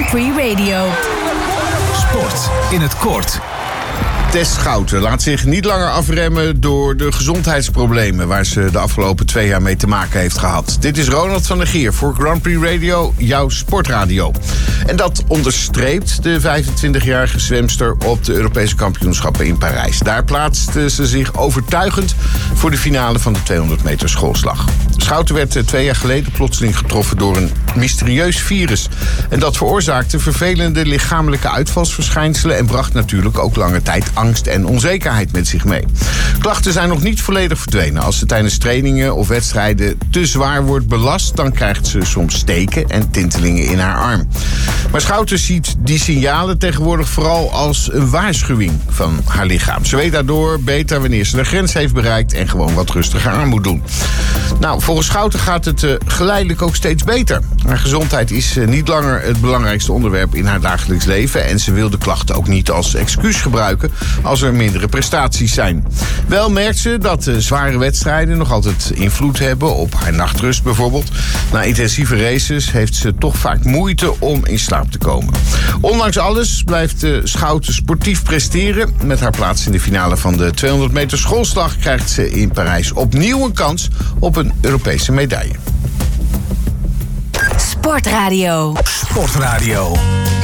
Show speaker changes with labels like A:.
A: Prix Radio.
B: Sport in het kort.
C: Tess Schouten laat zich niet langer afremmen door de gezondheidsproblemen waar ze de afgelopen 2 jaar mee te maken heeft gehad. Dit is Ronald van der Gier voor Grand Prix Radio, jouw sportradio. En dat onderstreept de 25-jarige zwemster op de Europese kampioenschappen in Parijs. Daar plaatste ze zich overtuigend voor de finale van de 200 meter schoolslag. Schouten werd 2 jaar geleden plotseling getroffen door een mysterieus virus. En dat veroorzaakte vervelende lichamelijke uitvalsverschijnselen en bracht natuurlijk ook lange tijd angst en onzekerheid met zich mee. Klachten zijn nog niet volledig verdwenen. Als ze tijdens trainingen of wedstrijden te zwaar wordt belast, dan krijgt ze soms steken en tintelingen in haar arm. Maar Schouten ziet die signalen tegenwoordig vooral als een waarschuwing van haar lichaam. Ze weet daardoor beter wanneer ze de grens heeft bereikt en gewoon wat rustiger aan moet doen. Nou, volgens Schouten gaat het geleidelijk ook steeds beter. Haar gezondheid is niet langer het belangrijkste onderwerp in haar dagelijks leven en ze wil de klachten ook niet als excuus gebruiken als er mindere prestaties zijn. Wel merkt ze dat zware wedstrijden nog altijd invloed hebben op haar nachtrust bijvoorbeeld. Na intensieve races heeft ze toch vaak moeite om in slaap te komen. Ondanks alles blijft Schouten sportief presteren. Met haar plaats in de finale van de 200 meter schoolslag krijgt ze in Parijs opnieuw een kans op een Europese medaille.
A: Sportradio.
B: Sportradio.